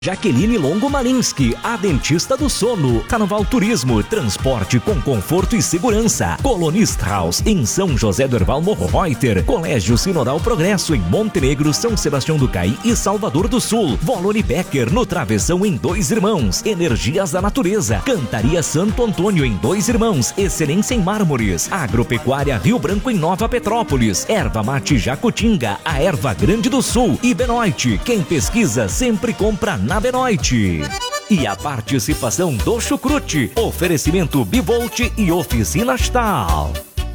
Jaqueline Longo Malinski, a dentista do sono. Carnaval Turismo, transporte com conforto e segurança. Colonist House, em São José do Herval Morro Reuter. Colégio Sinodal Progresso, em Montenegro, São Sebastião do Caí e Salvador do Sul. Volone Becker, no Travessão, em Dois Irmãos. Energias da Natureza. Cantaria Santo Antônio, em Dois Irmãos. Excelência em Mármores. Agropecuária Rio Branco, em Nova Petrópolis. Erva Mate Jacutinga, a erva grande do sul. E Benoit, quem pesquisa sempre compra na Benoit. E a participação do Chucrute. Oferecimento Bivolt e Oficina Stahl.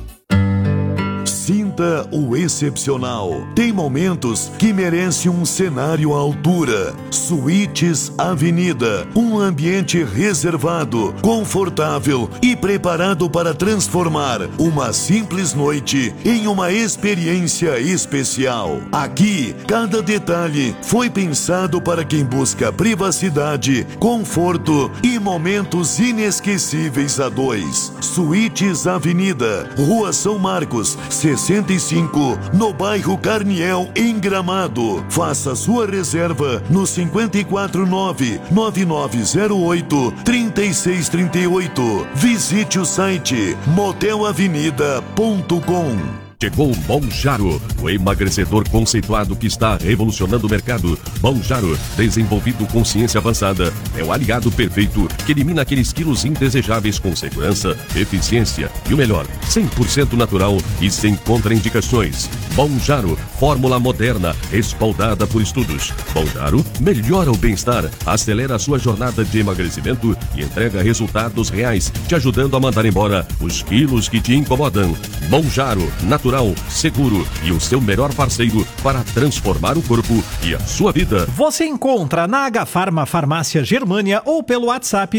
Sinta o excepcional. Tem momentos que merecem um cenário à altura. Suítes Avenida. Um ambiente reservado, confortável e preparado para transformar uma simples noite em uma experiência especial. Aqui, cada detalhe foi pensado para quem busca privacidade, conforto e momentos inesquecíveis a dois. Suítes Avenida, Rua São Marcos, 65, no bairro Carniel, em Gramado. Faça sua reserva no 549-9908-3638. Visite o site motelavenida.com. Chegou Monjaro, o emagrecedor conceituado que está revolucionando o mercado. Monjaro, desenvolvido com ciência avançada, é o aliado perfeito que elimina aqueles quilos indesejáveis com segurança, eficiência e o melhor, 100% natural e sem contraindicações. Monjaro, fórmula moderna, respaldada por estudos. Monjaro melhora o bem-estar, acelera a sua jornada de emagrecimento e entrega resultados reais, te ajudando a mandar embora os quilos que te incomodam. Monjaro, natural, seguro e o seu melhor parceiro para transformar o corpo e a sua vida. Você encontra na H-Farma Farmácia Germânia ou pelo WhatsApp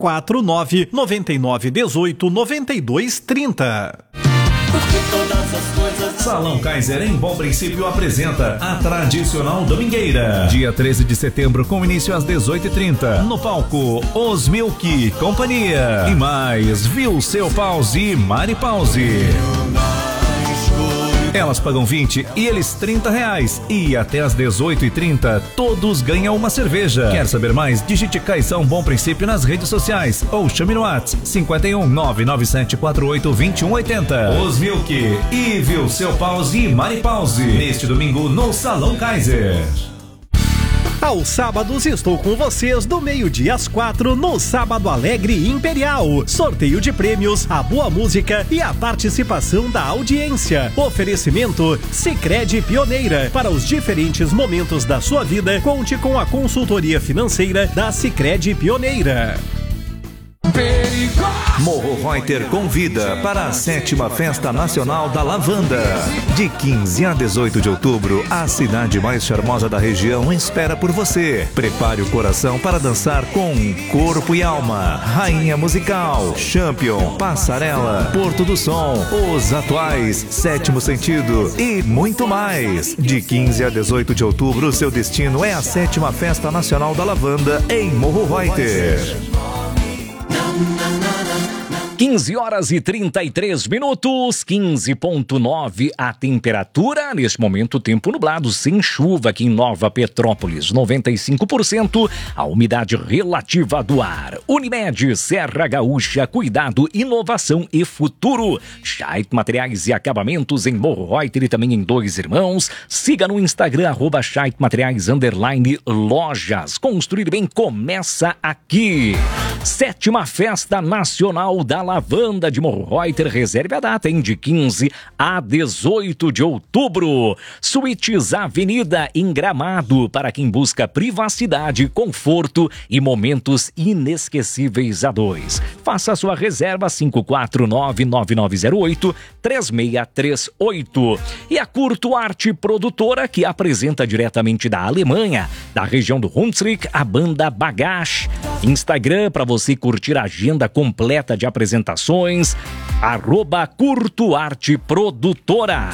549-9918-9230. Salão Kaiser em Bom Princípio apresenta a tradicional domingueira. Dia 13 de setembro com início às 18h30. No palco, Os Milk Companhia. E mais, Viu Seu Pause e Mari Pause. Elas pagam 20 e eles R$30. E até às 18h30, todos ganham uma cerveja. Quer saber mais? Digite Caição Bom Princípio nas redes sociais ou chame no WhatsApp 51 99748 2180. Os Milk e Viu Seu Pause e Mari Pause. Neste domingo no Salão Kaiser. Aos sábados estou com vocês do meio-dia às 4 no Sábado Alegre Imperial. Sorteio de prêmios, a boa música e a participação da audiência. Oferecimento Sicredi Pioneira. Para os diferentes momentos da sua vida, conte com a consultoria financeira da Sicredi Pioneira. Morro Reuter convida para a 7ª Festa Nacional da Lavanda. De 15 a 18 de outubro, a cidade mais charmosa da região espera por você. Prepare o coração para dançar com Corpo e Alma, Rainha Musical, Champion, Passarela, Porto do Som, Os Atuais, Sétimo Sentido e muito mais. De 15 a 18 de outubro, seu destino é a 7ª Festa Nacional da Lavanda em Morro Reuter. 15h33, 15.9 a temperatura. Neste momento, tempo nublado, sem chuva aqui em Nova Petrópolis. 95% a umidade relativa do ar. Unimed, Serra Gaúcha, cuidado, inovação e futuro. Scheidt Materiais e Acabamentos em Morro Reuter e também em Dois Irmãos. Siga no Instagram, @Scheidt Materiais _lojas. Construir bem começa aqui. 7ª Festa Nacional da Lavanda de Morro Reuter. Reserve a data, de 15 a 18 de outubro. Suítes Avenida em Gramado, para quem busca privacidade, conforto e momentos inesquecíveis a dois. Faça sua reserva 549-9908-3638. E a Curto Arte Produtora, que apresenta diretamente da Alemanha, da região do Hunsrück, a banda Bagage. Instagram para você curtir a agenda completa de apresentações, @Curto Arte Produtora.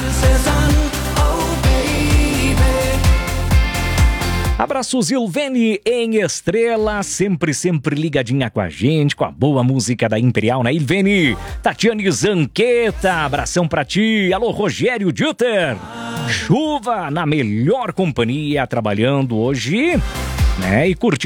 Abraço Zilvene em Estrela, sempre ligadinha com a gente, com a boa música da Imperial, né, Ilvene? Tatiane Zanqueta, abração pra ti. Alô, Rogério Dutter. Chuva na melhor companhia, trabalhando hoje, né, e curtindo